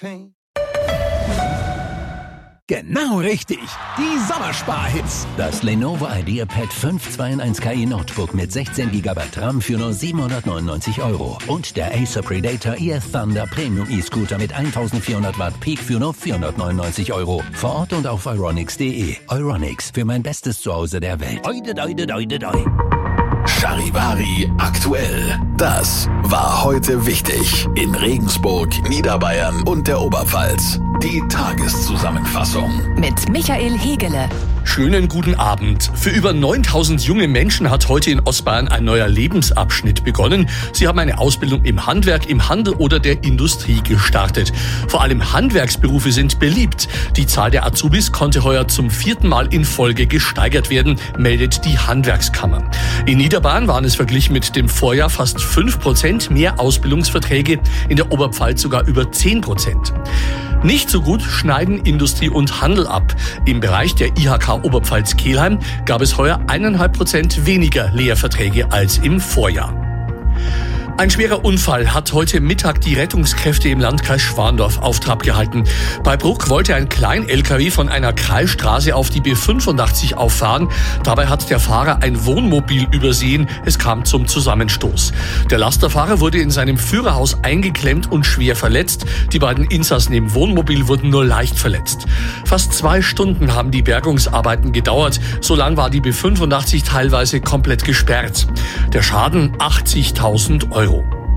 Genau richtig. Die Sommersparhits. Das Lenovo IdeaPad 5 2-in-1 KI Notebook mit 16 GB RAM für nur 799 €. Und der Acer Predator EF Thunder Premium E-Scooter mit 1400 Watt Peak für nur 499 €. Vor Ort und auf euronics.de. Euronics, für mein bestes Zuhause der Welt. Oide, doide, doide, doi. Charivari aktuell. Das war heute wichtig in Regensburg, Niederbayern und der Oberpfalz. Die Tageszusammenfassung mit Michael Hegele. Schönen guten Abend. Für über 9000 junge Menschen hat heute in Ostbayern ein neuer Lebensabschnitt begonnen. Sie haben eine Ausbildung im Handwerk, im Handel oder der Industrie gestartet. Vor allem Handwerksberufe sind beliebt. Die Zahl der Azubis konnte heuer zum 4. Mal in Folge gesteigert werden, meldet die Handwerkskammer. In Niederbayern waren es verglichen mit dem Vorjahr fast 5% mehr Ausbildungsverträge, in der Oberpfalz sogar über 10%. Nicht so gut schneiden Industrie und Handel ab. Im Bereich der IHK Oberpfalz-Kelheim gab es heuer 1,5% weniger Lehrverträge als im Vorjahr. Ein schwerer Unfall hat heute Mittag die Rettungskräfte im Landkreis Schwandorf auf Trab gehalten. Bei Bruck wollte ein Klein-LKW von einer Kreisstraße auf die B85 auffahren. Dabei hat der Fahrer ein Wohnmobil übersehen. Es kam zum Zusammenstoß. Der Lasterfahrer wurde in seinem Führerhaus eingeklemmt und schwer verletzt. Die beiden Insassen im Wohnmobil wurden nur leicht verletzt. Fast 2 Stunden haben die Bergungsarbeiten gedauert. So lang war die B85 teilweise komplett gesperrt. Der Schaden 80.000 €.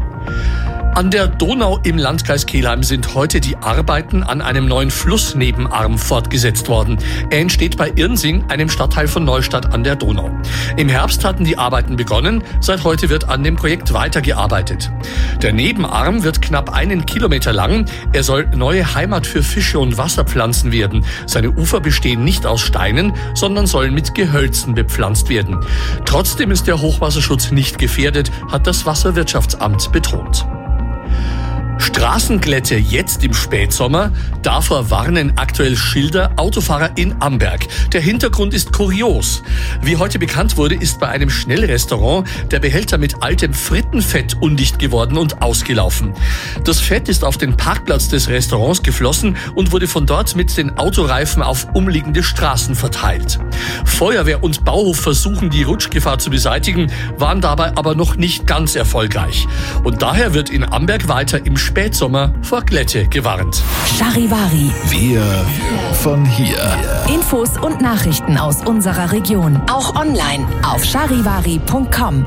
An der Donau im Landkreis Kelheim sind heute die Arbeiten an einem neuen Flussnebenarm fortgesetzt worden. Er entsteht bei Irnsing, einem Stadtteil von Neustadt an der Donau. Im Herbst hatten die Arbeiten begonnen, seit heute wird an dem Projekt weitergearbeitet. Der Nebenarm wird knapp 1 Kilometer lang. Er soll neue Heimat für Fische und Wasserpflanzen werden. Seine Ufer bestehen nicht aus Steinen, sondern sollen mit Gehölzen bepflanzt werden. Trotzdem ist der Hochwasserschutz nicht gefährdet, hat das Wasserwirtschaftsamt betont. Straßenglätte jetzt im Spätsommer, davor warnen aktuell Schilder Autofahrer in Amberg. Der Hintergrund ist kurios. Wie heute bekannt wurde, ist bei einem Schnellrestaurant der Behälter mit altem Frittenfett undicht geworden und ausgelaufen. Das Fett ist auf den Parkplatz des Restaurants geflossen und wurde von dort mit den Autoreifen auf umliegende Straßen verteilt. Feuerwehr und Bauhof versuchen, die Rutschgefahr zu beseitigen, waren dabei aber noch nicht ganz erfolgreich. Und daher wird in Amberg weiter im Spätsommer vor Glätte gewarnt. Charivari. Wir von hier. Infos und Nachrichten aus unserer Region. Auch online auf charivari.com.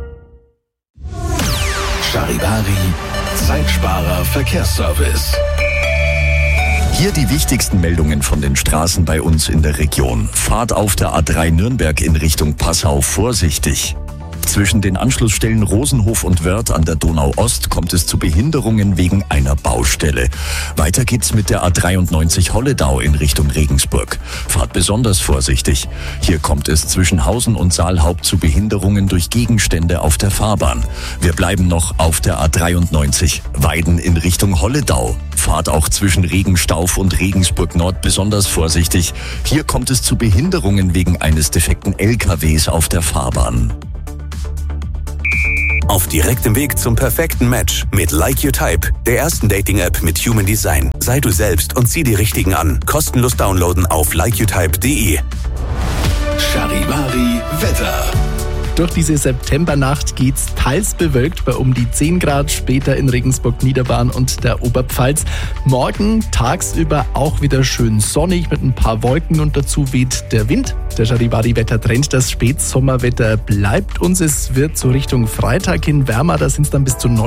Charivari, Zeitsparer Verkehrsservice. Hier die wichtigsten Meldungen von den Straßen bei uns in der Region. Fahrt auf der A3 Nürnberg in Richtung Passau vorsichtig. Zwischen den Anschlussstellen Rosenhof und Wörth an der Donau-Ost kommt es zu Behinderungen wegen einer Baustelle. Weiter geht's mit der A93 Holledau in Richtung Regensburg. Fahrt besonders vorsichtig. Hier kommt es zwischen Hausen und Saalhaupt zu Behinderungen durch Gegenstände auf der Fahrbahn. Wir bleiben noch auf der A93 Weiden in Richtung Holledau. Fahrt auch zwischen Regenstauf und Regensburg Nord besonders vorsichtig. Hier kommt es zu Behinderungen wegen eines defekten LKWs auf der Fahrbahn. Auf direktem Weg zum perfekten Match mit Like Your Type, der ersten Dating-App mit Human Design. Sei du selbst und zieh die Richtigen an. Kostenlos downloaden auf likeyourtype.de. Charivari Wetter. Durch diese Septembernacht geht's teils bewölkt bei um die 10 Grad, später in Regensburg, Niederbayern und der Oberpfalz. Morgen tagsüber auch wieder schön sonnig mit ein paar Wolken und dazu weht der Wind. Der Charivari-Wettertrend, das Spätsommerwetter bleibt uns. Es wird so Richtung Freitag hin wärmer, da sind es dann bis zu 9